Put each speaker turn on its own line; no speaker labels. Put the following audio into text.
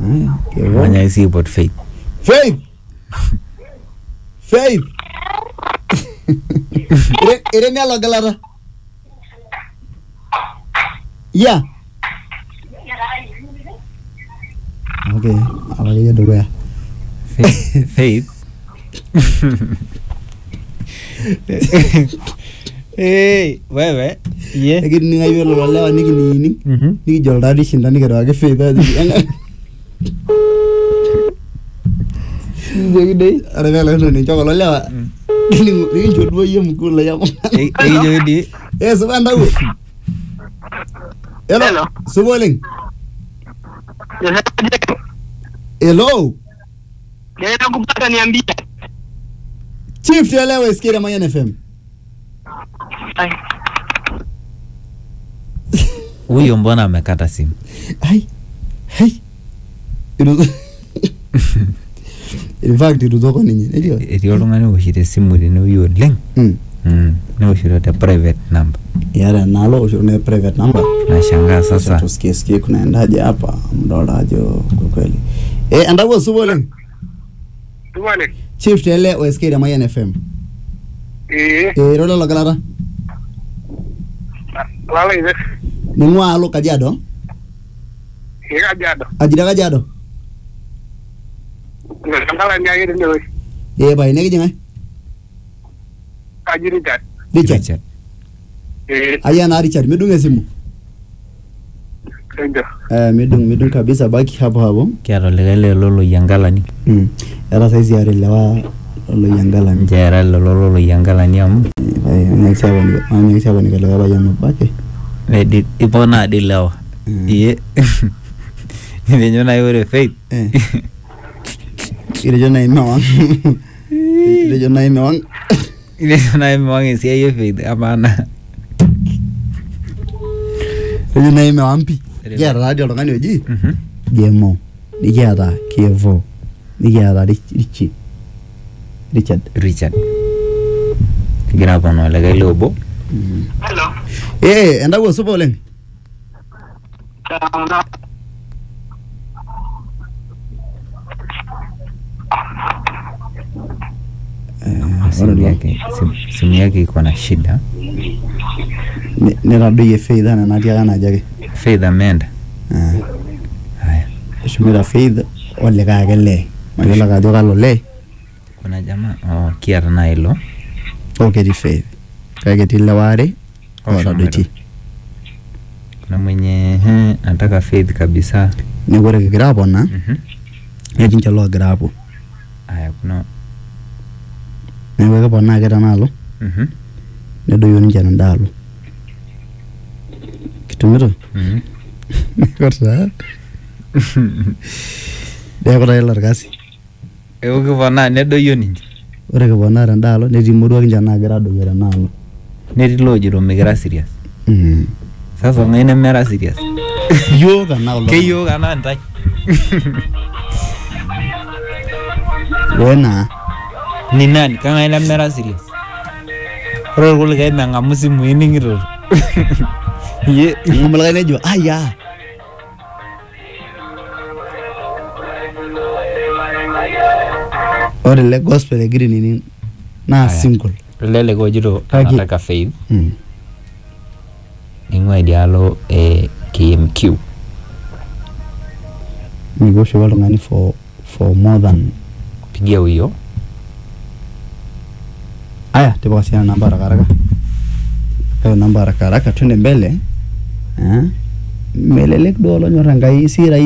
Manya isi bot Faith.
Faith. Faith. Irene alogalara. Yeah. Okay, alage duruya.
Faith. Hey, wewe. Ye.
Lakini ninga yolo lolewa niki niki joldadi shinda niki rawage Faith. Jadi ada vela ni choko lolewa. Ni jodoh ye mkula ya.
Jadi.
Subanda ku. Hello. Suboling. Hello.
Nenda kupata niambie.
Chief tuelewe isikia Mayan FM.
Huyo mbona amekata simu?
Hai. In fact irudoko ninyi. Ndio.
Ndio longani ushite simu ni huyo leng. Na ushiro ta private number.
Yara nalo ushiro na private number.
Nashangaa sasa.
Tusikie kunaendaje hapa mdorajo kwa kweli. Andago Suboling.
Tuwale.
Chief tuelewe isikia Mayan FM. Rola logalara.
Lala hivi.
Ningwa alo Kajiado.
Kajiado.
Ajira Kajiado.
Ngala nyagire ndio.
Bai negi jinga.
Richard.
Richard. Aya na Richard midunge simu.
Ndio.
Midung kabisa baki hapo.
Kiaro legele lolo yangalani.
Era saizi ya lewa lolo yangalani.
Jera lolo yangalani am.
Nyakisaba ni kala baba yanu bake.
Ipona dilawa. Iye. Nivenyo na yore Faith.
Ile jona imewang. Ile jona imewang
isi ayo Faith amana.
Ile jona imewampi. Ya radio longani oji. Jemo. Nikiata Kevo. Nikiata Richard. Graba no lega lobo.
Hello.
Endago Suboling.
Simu yake iko na shida.
Niraduye Faith na natia kana jage.
Faith ameenda. Haya.
Shumira Faith ole kagele. Magela ka joka lole.
Kuna jamaa kiara na hilo.
Okay di Faith. Kageti leware. Dochi.
Kuna mwenye anataka Faith kabisa.
Ni gore grabo na. Yakinja lo grabo.
Haya kuna
Newe pona keta nalo. Nedoyo ninja ndalo. Kitumiro? Korsa. Deko tayela kasi.
Ewo kipona nedoyo ninja.
Ore kipona ndalo neti murua kinja nagira doyo nalo.
Neti lojiro megira serious. Sasa ngene mera serious.
Yoga nalo.
Keyo kana ntai.
Wena
ni nani kanga ila mera serious. Ro kule kai nanga musimu iningiro. Ye
ngomala ne jo aya. Ore le gospel e green ni na single.
Lele go jiro anataka Faith. Ingwa dialo KMQ.
Ni go show ngani for more than
pigia huyo.
Aya, tiba kasi namba haraka. Namba haraka twende mbele. Melelek do lo nyoranga isi